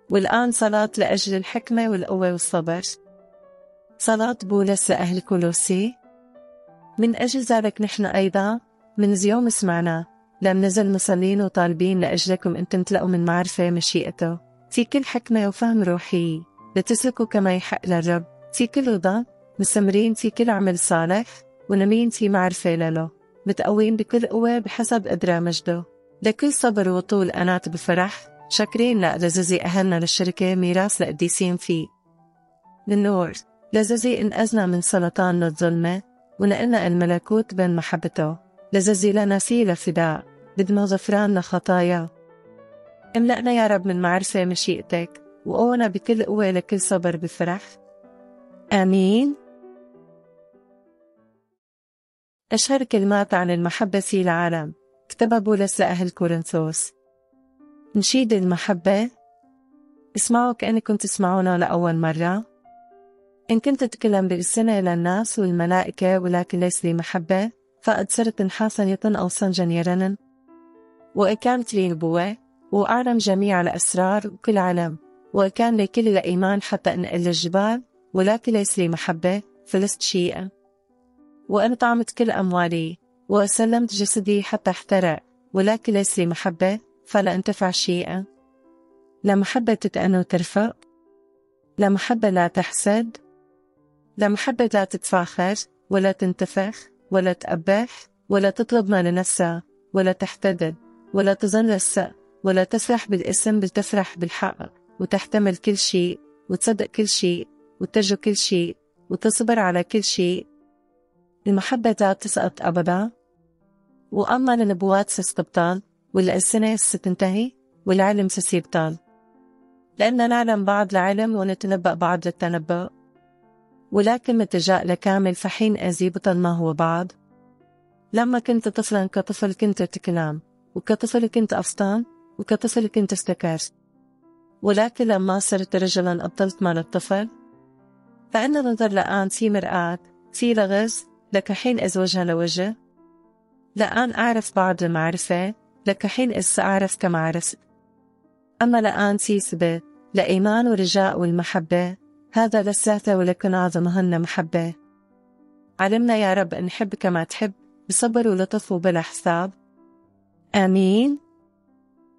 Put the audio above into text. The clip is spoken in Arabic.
والآن صلاة لأجل الحكمة والقوة والصبر. صلاة بولس لأهل كولوسي. من أجل ذلك نحن أيضا من يوم سمعنا لم نزل مصلين وطالبين لأجلكم أن تمتلئوا من معرفة مشيئته في كل حكمة وفهم روحي، لتسلكوا كما يحق للرب في كل رضا، مستمرين في كل عمل صالح، ونمين في معرفة له، متقوين بكل قوة بحسب قدرة مجده، لكل صبر وطول أنات بفرح، شاكرين لألذذي أهلنا للشركة ميراث لقديسين فيه للنور، لذذي إن أزنا من سلطان الظلمة ونقلنا الملكوت بين محبته، لذذي لنا فيه لفداء بدم غفران لخطايا. املأنا يا رب من معرفة مشيئتك، وقونا بكل قوة لكل صبر بفرح. آمين. أشهر كلمات عن المحبة في العالم كتبها بولس لأهل كورنثوس. نشيد المحبة. اسمعوا كأنكم تسمعونا لأول مرة. إن كنت تتكلم بالسنة للناس والملائكة ولكن ليس لي محبة، فقد صرت نحاسا أو صنجا يرنا. وإن كانت لي نبوة وأعلم جميع الأسرار وكل علم، وإن كان لي كل الإيمان حتى أنقل الجبال، ولكن ليس لي محبة فلست شيئا. وإن طعمت كل أموالي وسلمت جسدي حتى احترق، ولكن ليس لي محبة فلا أنتفع شيئا. لا محبة تتأنى وترفق، لا محبة لا تحسد، لا محبة لا تتفاخر ولا تنتفخ ولا تأبح ولا تطلب ما لنفسها ولا تحتدد ولا تظن السوء ولا تفرح بالاسم، بل تفرح بالحق، وتحتمل كل شيء وتصدق كل شيء وترجو كل شيء وتصبر على كل شيء. المحبة لا تسقط أبدا. وأما النبوات ستبطل، والألسنة ستنتهي، والعلم سيبطل، لأننا نعلم بعض العلم ونتنبأ بعض للتنبؤ، ولكن متى جاء لكامل فحين يبطل ما هو بعض. لما كنت طفلا كطفل كنت تكلم، وكطفل كنت أفطن، وكطفل كنت استكر، ولكن لما صرت رجلا أبطلت مال الطفل. فإن النظر الآن في مرآة في لغز، لك حين إذ وجه لوجه. لآن أعرف بعض المعرفة، لك حين إذ سأعرف كما عرفت. أما الآن في ثبات لإيمان ورجاء والمحبة، هذا لساته ولكن أعظمهن محبة. علمنا يا رب أن نحب كما تحب، بصبر ولطف وبلا حساب. آمين.